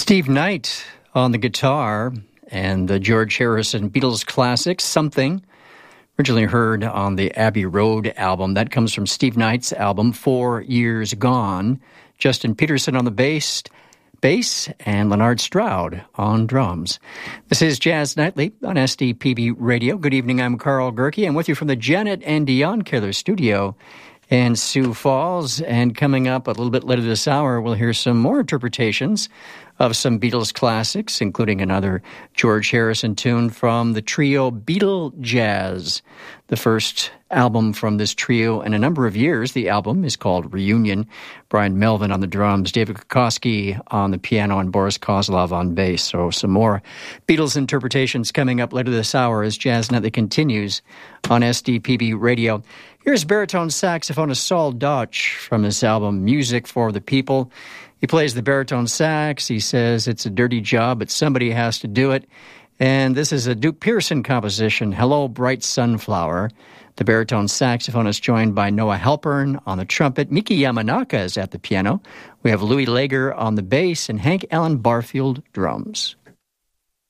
Steve Knight on the guitar and the George Harrison Beatles classic, Something, originally heard on the Abbey Road album. That comes from Steve Knight's album, 4 Years Gone. Justin Peterson on the bass, and Leonard Stroud on drums. This is Jazz Nightly on SDPB Radio. Good evening, I'm Carl Gerke. I'm with you from the Janet and Dion Keller studio in Sioux Falls. And coming up a little bit later this hour, we'll hear some more interpretations of some Beatles classics, including another George Harrison tune from the trio Beatle Jazz, the first album from this trio in a number of years. The album is called Reunion. Brian Melvin on the drums, David Kokoski on the piano, and Boris Kozlov on bass. So some more Beatles interpretations coming up later this hour as Jazz Nightly continues on SDPB Radio. Here's baritone saxophonist Saul Dodge from his album Music for the People. He plays the baritone sax. He says it's a dirty job, but somebody has to do it. And this is a Duke Pearson composition, Hello, Bright Sunflower. The baritone saxophonist joined by Noah Halpern on the trumpet. Miki Yamanaka is at the piano. We have Louis Lager on the bass and Hank Allen Barfield drums.